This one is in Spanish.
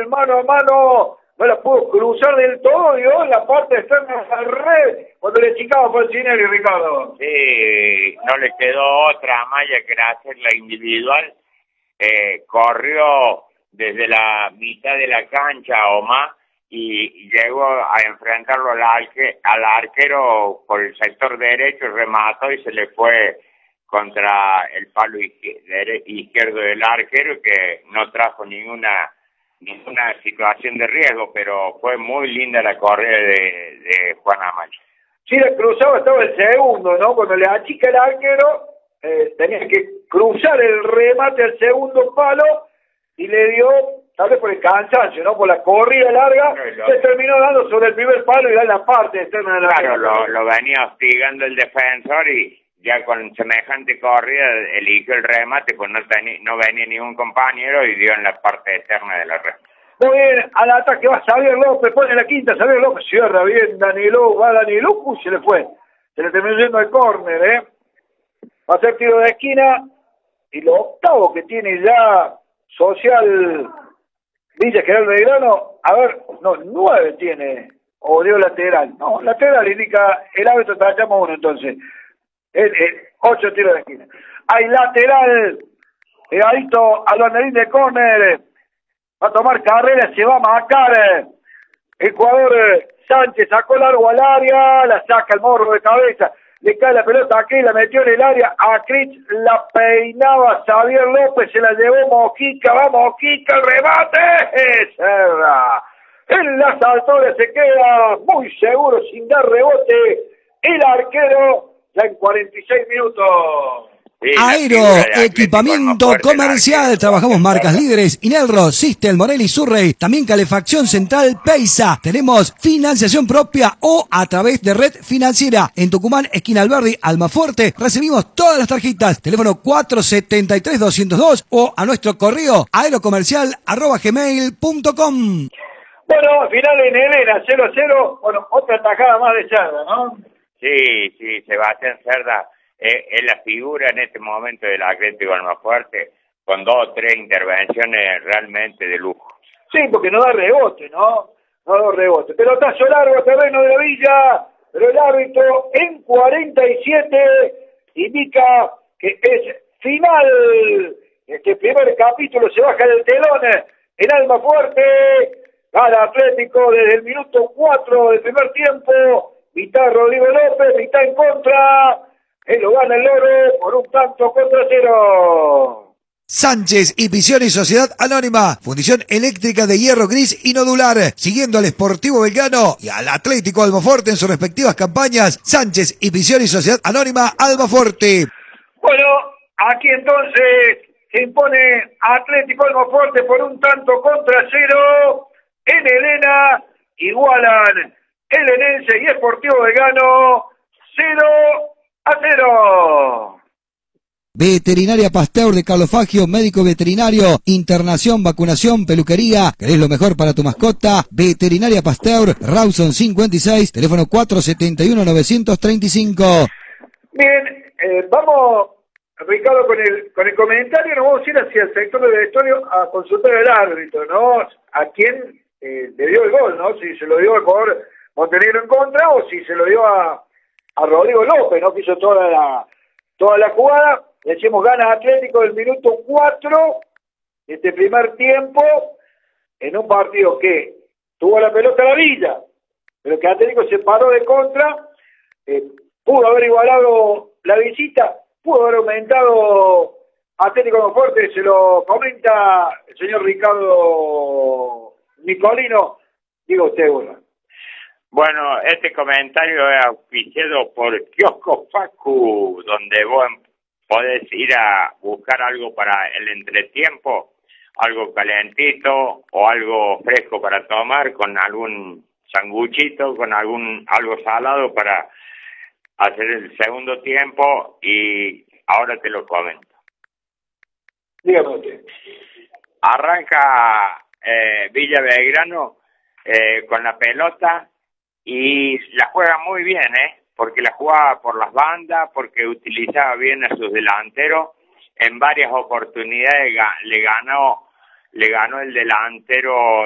el mano a mano, no la pudo cruzar del todo, dio en la parte externa de la red, cuando le chicaba Falcinelli, Ricardo. Sí, no le quedó otra malla que era hacer la individual. Corrió desde la mitad de la cancha o más y llegó a enfrentarlo al arquero por el sector derecho, remató y se le fue contra el palo izquierdo del arquero, que no trajo ninguna situación de riesgo, pero fue muy linda la corrida de Juan Amaya. Sí, le cruzaba, estaba el segundo, ¿no? Cuando le achica el arquero, tenía que cruzar el remate al segundo palo y le dio, tal vez por el cansancio, ¿no? Por la corrida larga, se terminó dando sobre el primer palo y da en la parte externa de la Claro, lo venía hostigando el defensor y ya con semejante corrida eligió el remate, pues no venía ningún compañero y dio en la parte externa de la red. Muy bien, al ataque va Xavier López, pone la quinta, Xavier López cierra bien, Danilo, va Danilo, se le fue, se le terminó yendo al córner, va a ser tiro de esquina, y lo octavo que tiene ya Social Villa General Belgrano, a ver, no, 9 tiene, o dio lateral, no, lateral indica, el árbitro tachamos uno entonces, 8 tiros de esquina, hay lateral, pegadito al banderín de córner, va a tomar carrera, se va a marcar el jugador Sánchez, sacó largo al área, la saca el morro de cabeza, le cae la pelota aquí, la metió en el área, a Critch la peinaba Xavier López, se la llevó Mojica, va Mojica, el remate, cerra, en las alturas se queda muy seguro, sin dar rebote, el arquero, ya en 46 minutos. Sí, Aero, equipamiento comercial, trabajamos marcas líderes, Inelro, Sistel, Morelli, Surrey, también calefacción central Peisa, tenemos financiación propia o a través de red financiera, en Tucumán, esquina Alberdi, Almafuerte, recibimos todas las tarjetas, teléfono 473-202 o a nuestro correo aerocomercial@gmail.com. Bueno, final en Elena, 0-0, bueno, otra tajada más de Cerda, ¿no? Sí, Sebastián Cerda es la figura en este momento del Atlético Almafuerte, con 2 o 3 intervenciones realmente de lujo. Sí, porque no da rebote, ¿no? No da rebote. Pelotazo largo, terreno de la Villa, pero el árbitro en 47 indica que es final. Este primer capítulo se baja del telón en Almafuerte. Gana Atlético desde el minuto 4 del primer tiempo. Mitad Rodrigo López, mitad en contra. Él lo gana el Loro por 1-0. Sánchez y Visión y Sociedad Anónima, fundición eléctrica de hierro gris y nodular, siguiendo al Sportivo Belgrano y al Atlético Almafuerte en sus respectivas campañas. Sánchez y Visión y Sociedad Anónima Almafuerte. Bueno, aquí entonces se impone Atlético Almafuerte por 1-0. En Elena igualan Elenense y Sportivo Belgrano 0-0. Veterinaria Pasteur de Carlos Fagio, médico veterinario, internación, vacunación, peluquería. ¿Querés lo mejor para tu mascota? Veterinaria Pasteur, Rawson 56, teléfono 471-935. Bien, vamos, Ricardo, con el comentario, nos vamos a ir hacia el sector del vestuario a consultar al árbitro, ¿no? A quién le dio el gol, ¿no? Si se lo dio al jugador Montenegro en contra o si se lo dio a Rodrigo López, ¿no? Que hizo toda la jugada. Decimos, gana Atlético del minuto 4 de este primer tiempo en un partido que tuvo la pelota a la Villa, pero que Atlético se paró de contra, pudo haber igualado la visita, pudo haber aumentado Atlético más fuerte, se lo comenta el señor Ricardo Nicolino. Digo usted, Bueno, este comentario es auspiciado por Kiosco Facu, donde vos podés ir a buscar algo para el entretiempo, algo calentito o algo fresco para tomar, con algún sanguchito, con algo salado para hacer el segundo tiempo, y ahora te lo comento. Dígame usted. Arranca Villa Belgrano con la pelota y la juega muy bien, porque la jugaba por las bandas, porque utilizaba bien a sus delanteros. En varias oportunidades le ganó el delantero